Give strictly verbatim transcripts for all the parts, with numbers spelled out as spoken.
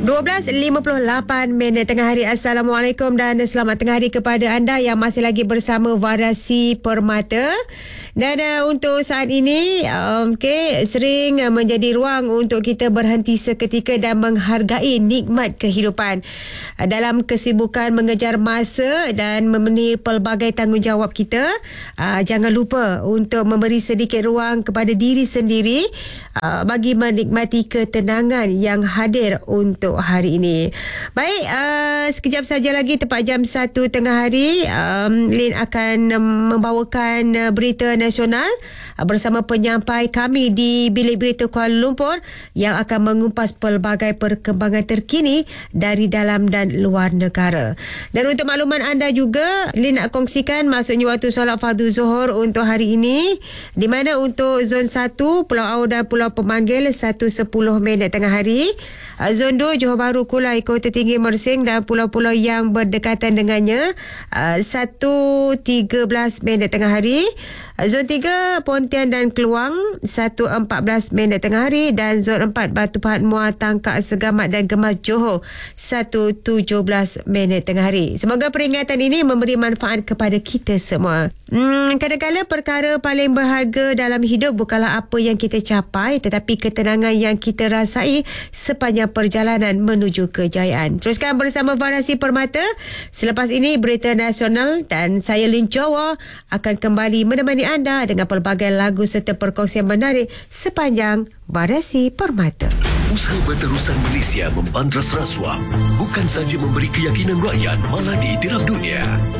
dua belas lima puluh lapan minit tengah hari. Assalamualaikum dan selamat tengah hari kepada anda yang masih lagi bersama Varasi Permata. Dan uh, untuk saat ini um, okay, sering uh, menjadi ruang untuk kita berhenti seketika dan menghargai nikmat kehidupan. Uh, dalam kesibukan mengejar masa dan memenuhi pelbagai tanggungjawab kita, uh, jangan lupa untuk memberi sedikit ruang kepada diri sendiri uh, bagi menikmati ketenangan yang hadir untuk hari ini. Baik, uh, sekejap saja lagi tepat jam satu tengah hari, um, Lin akan um, membawakan uh, berita nasional uh, bersama penyampai kami di Bilik Berita Kuala Lumpur yang akan mengupas pelbagai perkembangan terkini dari dalam dan luar negara. Dan untuk makluman anda juga, Lin nak kongsikan maksudnya waktu solat fardu Zuhur untuk hari ini, di mana untuk zon satu Pulau Au dan Pulau Pemanggil satu sepuluh minit tengah hari, uh, zon dua Johor Bahru, Kulai, Kota Tinggi, Mersing dan pulau-pulau yang berdekatan dengannya uh, satu tiga belas minit tengah hari. Zon tiga Pontian dan Keluang satu empat belas minit tengah hari, dan zon empat Batu Pahat, Muar, Tangkak, Segamat dan Gemas Johor satu tujuh belas minit tengah hari. Semoga peringatan ini memberi manfaat kepada kita semua. Hmm, kadang-kadang perkara paling berharga dalam hidup bukanlah apa yang kita capai, tetapi ketenangan yang kita rasai sepanjang perjalanan menuju kejayaan. Teruskan bersama Varasi Permata. Selepas ini berita nasional dan saya Lin Jawa akan kembali menemani anda dengan pelbagai lagu serta perkongsian menarik sepanjang Varasi Permata. Usaha Berterusan Malaysia membantras rasuah bukan sahaja memberi keyakinan rakyat, malah diiktiraf dunia.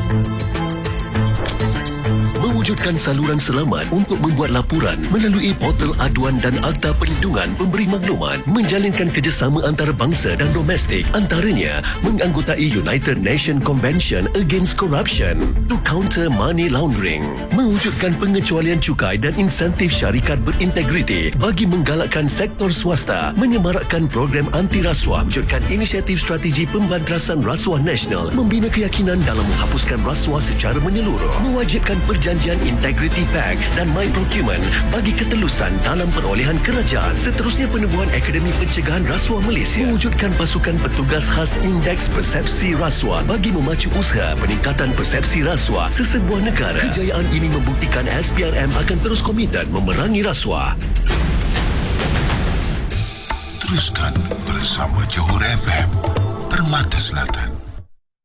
Mewujudkan saluran selamat untuk membuat laporan melalui portal aduan dan Akta Perlindungan Pemberi Maklumat, menjalinkan kerjasama antarabangsa dan domestik, antaranya menganggotai United Nations Convention Against Corruption to counter money laundering, mewujudkan pengecualian cukai dan insentif syarikat berintegriti bagi menggalakkan sektor swasta, menyemarakkan program anti rasuah, wujudkan inisiatif strategi pembantrasan rasuah nasional, membina keyakinan dalam menghapuskan rasuah secara menyeluruh, mewajibkan perjanjian Integrity Pact dan My Procurement bagi ketelusan dalam perolehan kerajaan. Seterusnya, penubuhan Akademi Pencegahan Rasuah Malaysia, mewujudkan pasukan petugas khas Indeks Persepsi Rasuah bagi memacu usaha peningkatan persepsi rasuah sesebuah negara. Kejayaan ini membuktikan S P R M akan terus komited memerangi rasuah. Teruskan bersama Johor F M, Permata Selatan.